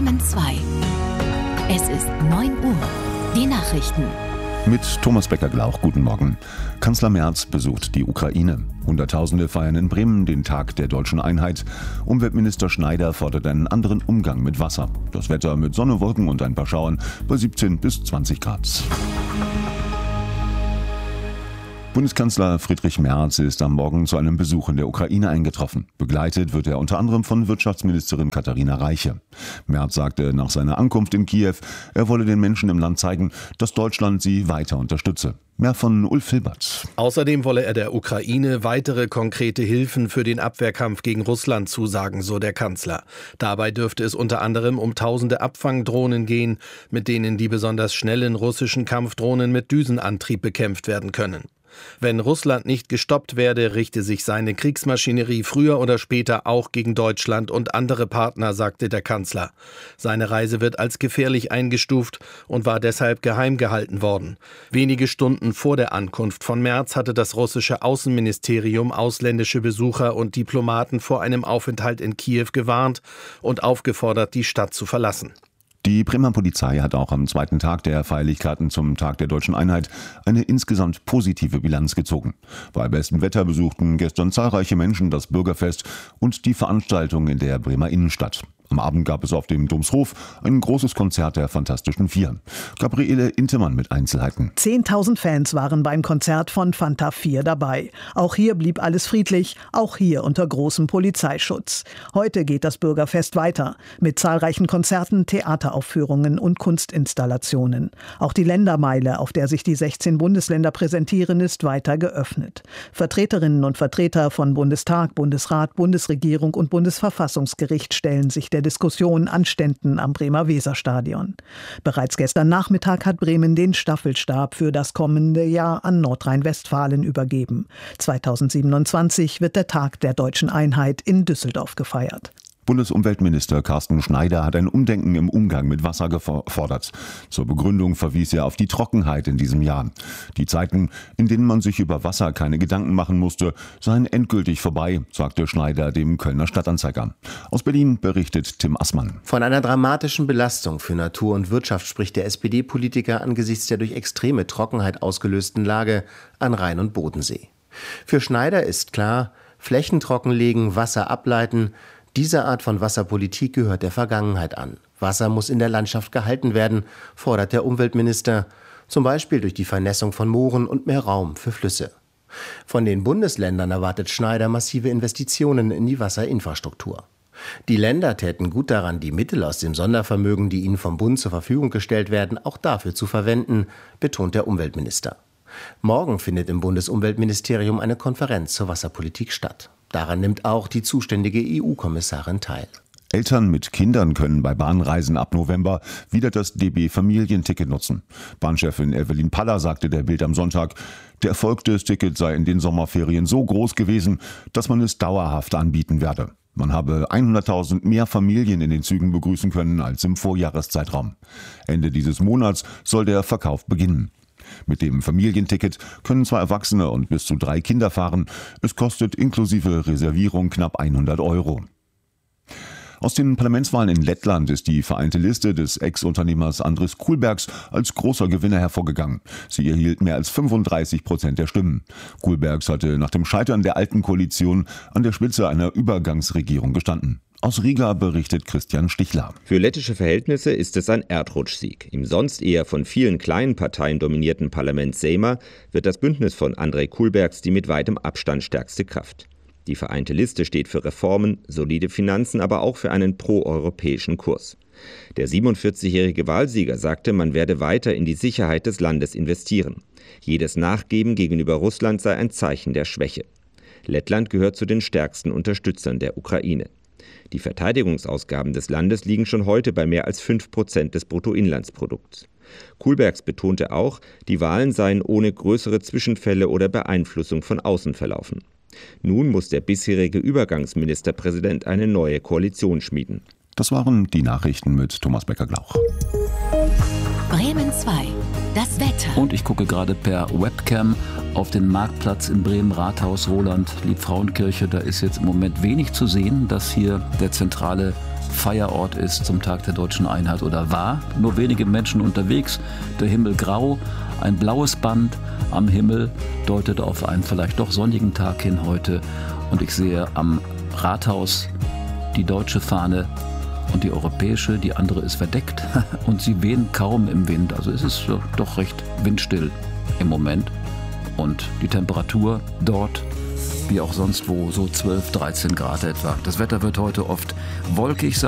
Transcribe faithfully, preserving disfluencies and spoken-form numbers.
Bremen zwei. Es ist neun Uhr. Die Nachrichten. Mit Thomas Becker-Glauch, guten Morgen. Kanzler Merz besucht die Ukraine. Hunderttausende feiern in Bremen den Tag der deutschen Einheit. Umweltminister Schneider fordert einen anderen Umgang mit Wasser. Das Wetter mit Sonne, Wolken und ein paar Schauern bei siebzehn bis zwanzig Grad. Bundeskanzler Friedrich Merz ist am Morgen zu einem Besuch in der Ukraine eingetroffen. Begleitet wird er unter anderem von Wirtschaftsministerin Katharina Reiche. Merz sagte nach seiner Ankunft in Kiew, er wolle den Menschen im Land zeigen, dass Deutschland sie weiter unterstütze. Mehr von Ulf Hilbert. Außerdem wolle er der Ukraine weitere konkrete Hilfen für den Abwehrkampf gegen Russland zusagen, so der Kanzler. Dabei dürfte es unter anderem um tausende Abfangdrohnen gehen, mit denen die besonders schnellen russischen Kampfdrohnen mit Düsenantrieb bekämpft werden können. Wenn Russland nicht gestoppt werde, richte sich seine Kriegsmaschinerie früher oder später auch gegen Deutschland und andere Partner, sagte der Kanzler. Seine Reise wird als gefährlich eingestuft und war deshalb geheim gehalten worden. Wenige Stunden vor der Ankunft von Merz hatte das russische Außenministerium ausländische Besucher und Diplomaten vor einem Aufenthalt in Kiew gewarnt und aufgefordert, die Stadt zu verlassen. Die Bremer Polizei hat auch am zweiten Tag der Feierlichkeiten zum Tag der deutschen Einheit eine insgesamt positive Bilanz gezogen. Bei bestem Wetter besuchten gestern zahlreiche Menschen das Bürgerfest und die Veranstaltung in der Bremer Innenstadt. Am Abend gab es auf dem Domshof ein großes Konzert der Fantastischen Vier. Gabriele Intemann mit Einzelheiten. zehntausend Fans waren beim Konzert von Fanta vier dabei. Auch hier blieb alles friedlich, auch hier unter großem Polizeischutz. Heute geht das Bürgerfest weiter mit zahlreichen Konzerten, Theateraufführungen und Kunstinstallationen. Auch die Ländermeile, auf der sich die sechzehn Bundesländer präsentieren, ist weiter geöffnet. Vertreterinnen und Vertreter von Bundestag, Bundesrat, Bundesregierung und Bundesverfassungsgericht stellen sich der Diskussion an Ständen am Bremer Weserstadion. Bereits gestern Nachmittag hat Bremen den Staffelstab für das kommende Jahr an Nordrhein-Westfalen übergeben. zweitausendsiebenundzwanzig wird der Tag der deutschen Einheit in Düsseldorf gefeiert. Bundesumweltminister Carsten Schneider hat ein Umdenken im Umgang mit Wasser gefordert. Zur Begründung verwies er auf die Trockenheit in diesem Jahr. Die Zeiten, in denen man sich über Wasser keine Gedanken machen musste, seien endgültig vorbei, sagte Schneider dem Kölner Stadtanzeiger. Aus Berlin berichtet Tim Assmann. Von einer dramatischen Belastung für Natur und Wirtschaft spricht der S P D-Politiker angesichts der durch extreme Trockenheit ausgelösten Lage an Rhein und Bodensee. Für Schneider ist klar, Flächen trockenlegen, Wasser ableiten. Diese Art von Wasserpolitik gehört der Vergangenheit an. Wasser muss in der Landschaft gehalten werden, fordert der Umweltminister, zum Beispiel durch die Vernässung von Mooren und mehr Raum für Flüsse. Von den Bundesländern erwartet Schneider massive Investitionen in die Wasserinfrastruktur. Die Länder täten gut daran, die Mittel aus dem Sondervermögen, die ihnen vom Bund zur Verfügung gestellt werden, auch dafür zu verwenden, betont der Umweltminister. Morgen findet im Bundesumweltministerium eine Konferenz zur Wasserpolitik statt. Daran nimmt auch die zuständige E U-Kommissarin teil. Eltern mit Kindern können bei Bahnreisen ab November wieder das D B-Familienticket nutzen. Bahnchefin Evelyn Paller sagte der Bild am Sonntag, der Erfolg des Tickets sei in den Sommerferien so groß gewesen, dass man es dauerhaft anbieten werde. Man habe hunderttausend mehr Familien in den Zügen begrüßen können als im Vorjahreszeitraum. Ende dieses Monats soll der Verkauf beginnen. Mit dem Familienticket können zwei Erwachsene und bis zu drei Kinder fahren. Es kostet inklusive Reservierung knapp hundert Euro. Aus den Parlamentswahlen in Lettland ist die vereinte Liste des Ex-Unternehmers Andris Kullbergs als großer Gewinner hervorgegangen. Sie erhielt mehr als fünfunddreißig Prozent der Stimmen. Kullbergs hatte nach dem Scheitern der alten Koalition an der Spitze einer Übergangsregierung gestanden. Aus Riga berichtet Christian Stichler. Für lettische Verhältnisse ist es ein Erdrutschsieg. Im sonst eher von vielen kleinen Parteien dominierten Parlament Seima wird das Bündnis von Andrej Kullbergs die mit weitem Abstand stärkste Kraft. Die vereinte Liste steht für Reformen, solide Finanzen, aber auch für einen proeuropäischen Kurs. Der siebenundvierzigjährige Wahlsieger sagte, man werde weiter in die Sicherheit des Landes investieren. Jedes Nachgeben gegenüber Russland sei ein Zeichen der Schwäche. Lettland gehört zu den stärksten Unterstützern der Ukraine. Die Verteidigungsausgaben des Landes liegen schon heute bei mehr als fünf Prozent des Bruttoinlandsprodukts. Kullbergs betonte auch, die Wahlen seien ohne größere Zwischenfälle oder Beeinflussung von außen verlaufen. Nun muss der bisherige Übergangsministerpräsident eine neue Koalition schmieden. Das waren die Nachrichten mit Thomas Becker-Glauch. Bremen zwei. Das Wetter. Und ich gucke gerade per Webcam auf den Marktplatz in Bremen, Rathaus, Roland, Liebfrauenkirche. Da ist jetzt im Moment wenig zu sehen, dass hier der zentrale Feierort ist zum Tag der Deutschen Einheit oder war. Nur wenige Menschen unterwegs, der Himmel grau, ein blaues Band am Himmel deutet auf einen vielleicht doch sonnigen Tag hin heute. Und ich sehe am Rathaus die deutsche Fahne und die europäische, die andere ist verdeckt und sie wehen kaum im Wind. Also es ist doch recht windstill im Moment. Und die Temperatur dort, wie auch sonst wo, so zwölf, dreizehn Grad etwa. Das Wetter wird heute oft wolkig sein.